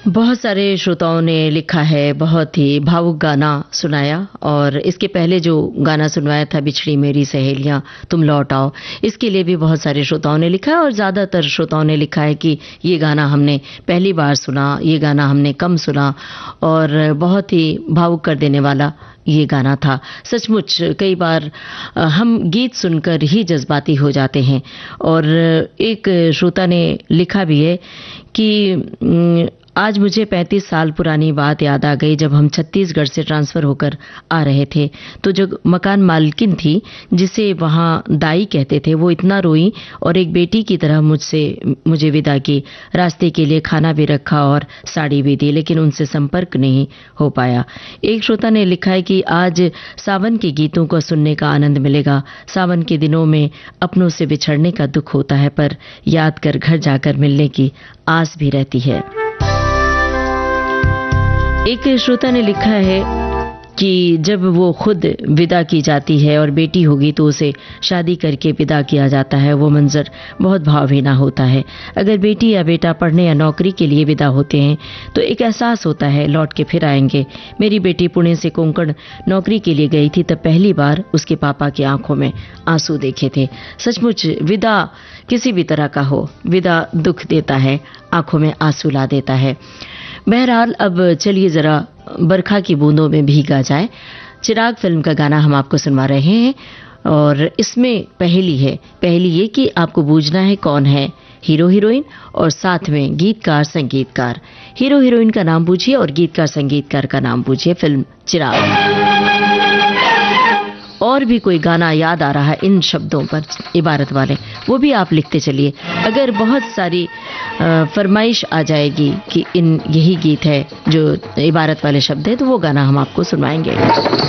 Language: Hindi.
बहुत सारे श्रोताओं ने लिखा है, बहुत ही भावुक गाना सुनाया। और इसके पहले जो गाना सुनवाया था, बिछड़ी मेरी सहेलियां तुम लौट आओ, इसके लिए भी बहुत सारे श्रोताओं ने लिखा है। और ज़्यादातर श्रोताओं ने लिखा है कि ये गाना हमने पहली बार सुना, ये गाना हमने कम सुना और बहुत ही भावुक कर देने वाला ये गाना था। सचमुच कई बार हम गीत सुनकर ही जज्बाती हो जाते हैं। और एक श्रोता ने लिखा भी है कि आज मुझे 35 साल पुरानी बात याद आ गई, जब हम छत्तीसगढ़ से ट्रांसफ़र होकर आ रहे थे तो जो मकान मालकिन थी, जिसे वहाँ दाई कहते थे, वो इतना रोई और एक बेटी की तरह मुझे विदा की। रास्ते के लिए खाना भी रखा और साड़ी भी दी, लेकिन उनसे संपर्क नहीं हो पाया। एक श्रोता ने लिखा है कि आज सावन के गीतों को सुनने का आनंद मिलेगा। सावन के दिनों में अपनों से बिछड़ने का दुख होता है, पर याद कर घर जाकर मिलने की आस भी रहती है। एक श्रोता ने लिखा है कि जब वो खुद विदा की जाती है और बेटी होगी तो उसे शादी करके विदा किया जाता है, वो मंजर बहुत भावहीना होता है। अगर बेटी या बेटा पढ़ने या नौकरी के लिए विदा होते हैं तो एक एहसास होता है लौट के फिर आएंगे। मेरी बेटी पुणे से कोंकण नौकरी के लिए गई थी, तब पहली बार उसके पापा की आंखों में आंसू देखे थे। सचमुच विदा किसी भी तरह का हो, विदा दुख देता है, आंखों में आंसू ला देता है। बहरहाल अब चलिए जरा बरखा की बूंदों में भीगा जाए। चिराग फिल्म का गाना हम आपको सुनवा रहे हैं और इसमें पहेली है। पहेली ये कि आपको बूझना है कौन है हीरो हीरोइन और साथ में गीतकार संगीतकार। हीरो हीरोइन का नाम पूछिए और गीतकार संगीतकार का नाम पूछिए। फिल्म चिराग। और भी कोई गाना याद आ रहा है इन शब्दों पर, इबारत वाले, वो भी आप लिखते चलिए। अगर बहुत सारी फरमाइश आ जाएगी कि यही गीत है जो इबारत वाले शब्द है, तो वो गाना हम आपको सुनवाएंगे।